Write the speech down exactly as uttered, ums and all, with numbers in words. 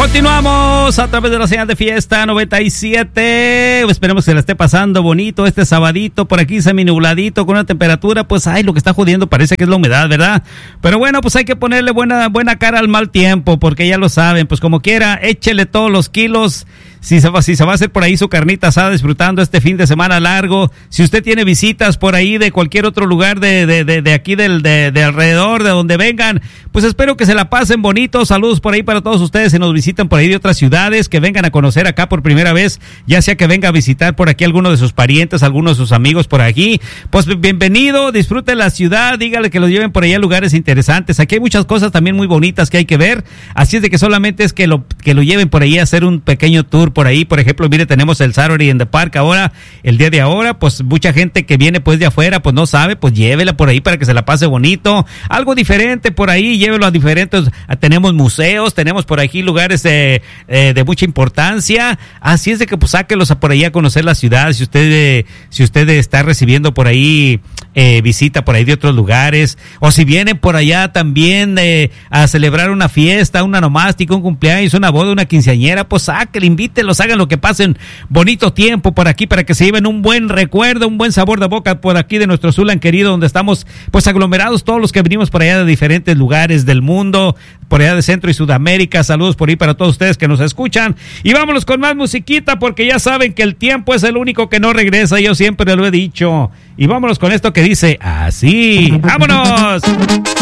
Continuamos a través de la señal de Fiesta noventa y siete. Esperemos que se la esté pasando bonito este sabadito, por aquí seminubladito, con una temperatura, pues ay, lo que está jodiendo parece que es la humedad, ¿verdad? Pero bueno, pues hay que ponerle buena, buena cara al mal tiempo, porque ya lo saben, pues como quiera, échele todos los kilos. Si se, va, si se va a hacer por ahí su carnita asada disfrutando este fin de semana largo, si usted tiene visitas por ahí de cualquier otro lugar de, de, de, de aquí del, de, de alrededor, de donde vengan, pues espero que se la pasen bonito. Saludos por ahí para todos ustedes si nos visitan por ahí de otras ciudades, que vengan a conocer acá por primera vez, ya sea que venga a visitar por aquí alguno de sus parientes, algunos de sus amigos por aquí, pues bienvenido, disfrute la ciudad, dígale que los lleven por allá a lugares interesantes. Aquí hay muchas cosas también muy bonitas que hay que ver, así es de que solamente es que lo, que lo lleven por ahí a hacer un pequeño tour por ahí. Por ejemplo, mire, tenemos el Saturday in the Park ahora, el día de ahora, pues mucha gente que viene pues de afuera, pues no sabe, pues llévela por ahí para que se la pase bonito, algo diferente por ahí, llévelo a diferentes, tenemos museos, tenemos por aquí lugares de, eh, de mucha importancia, así es de que pues sáquelos a por ahí a conocer la ciudad, si usted, eh, si usted está recibiendo por ahí eh, visita por ahí de otros lugares, o si vienen por allá también eh, a celebrar una fiesta, una nomástica, un cumpleaños, una boda, una quinceañera, pues sáquenlo, invítenlos, hagan lo que pasen bonito tiempo por aquí para que se lleven un buen recuerdo, un buen sabor de boca por aquí de nuestro Zulan querido, donde estamos pues aglomerados todos los que venimos por allá de diferentes lugares del mundo, por allá de Centro y Sudamérica. Saludos por ahí para todos ustedes que nos escuchan, y vámonos con más musiquita, porque ya saben que el tiempo es el único que no regresa, yo siempre lo he dicho, y vámonos con esto que dice así, ¡vámonos!